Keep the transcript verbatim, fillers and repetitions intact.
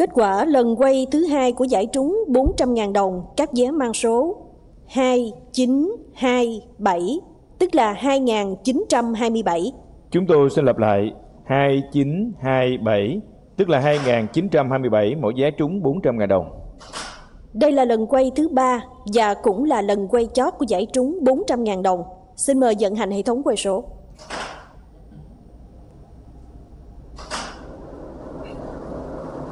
Kết quả lần quay thứ hai của giải trúng bốn trăm nghìn đồng, các vé mang số hai chín hai bảy, tức là hai nghìn chín trăm hai mươi bảy. Chúng tôi xin lặp lại, hai chín hai bảy, tức là hai nghìn chín trăm hai mươi bảy, mỗi vé trúng bốn trăm nghìn đồng. Đây là lần quay thứ ba và cũng là lần quay chót của giải trúng bốn trăm nghìn đồng. Xin mời vận hành hệ thống quay số.